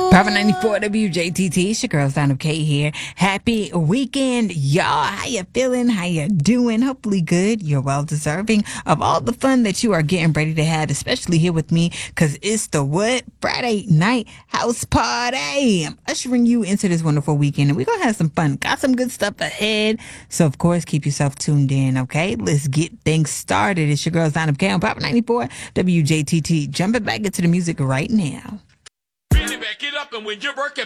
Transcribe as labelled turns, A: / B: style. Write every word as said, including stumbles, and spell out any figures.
A: Power ninety-four W J T T, it's your girl, Sound of K here. Happy weekend, y'all. How you feeling? How you doing? Hopefully good. You're well deserving of all the fun that you are getting ready to have, especially here with me, because it's the what? Friday night house party. I'm ushering you into this wonderful weekend, and we're going to have some fun. Got some good stuff ahead. So, of course, keep yourself tuned in, okay? Let's get things started. It's your girl, Sound of K on Power ninety-four W J T T. Jumping back into the music right now.
B: Really back it up, and when you're working